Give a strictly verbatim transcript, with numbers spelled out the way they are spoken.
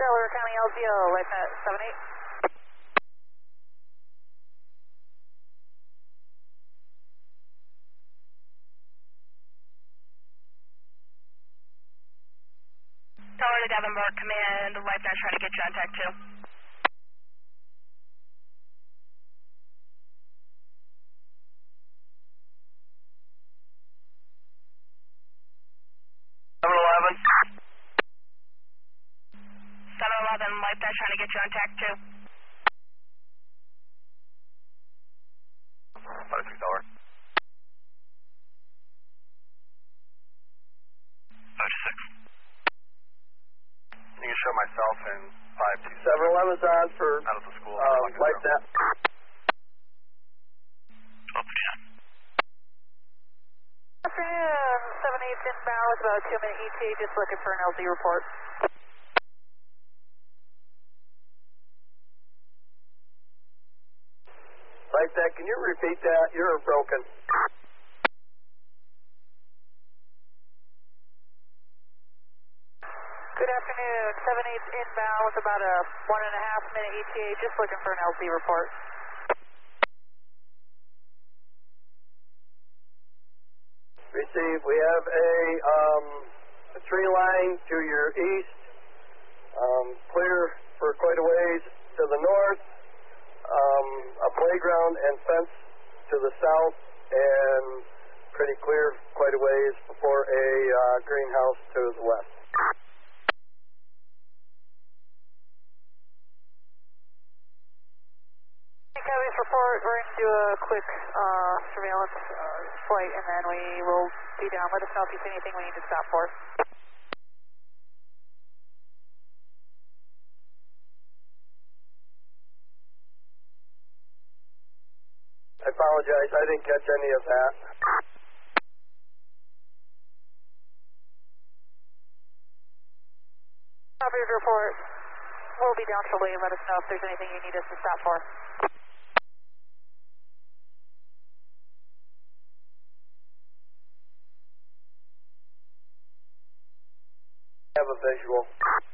Delaware County L Z O, LifeNet seven eight. Tower to Davenport, command, LifeNet trying to get you on tech two. seven eleven. seven eleven, LifeNet trying to get you on tech two. five six Tower. five six. You can show myself in five two six. seven eleven's on for out of the school. uh, LifeNet. twelve fifty-nine. Afternoon, seven eight inbound with about a two minute E T A, just looking for an L Z report. LifeNet, can you repeat that? You're broken. Good afternoon, seven eight inbound with about a one and a half minute E T A, just looking for an L Z report. Receive. We have a, um, a tree line to your east, um, clear for quite a ways to the north, um, a playground and fence to the south, and pretty clear quite a ways before a uh, greenhouse to the west. County's report, we're going to do a quick uh, surveillance uh, flight, and then we will be down. Let us know if you see anything we need to stop for. I apologize, I didn't catch any of that. Copy your report. We'll be down shortly, and let us know if there's anything you need us to stop for. Have a visual.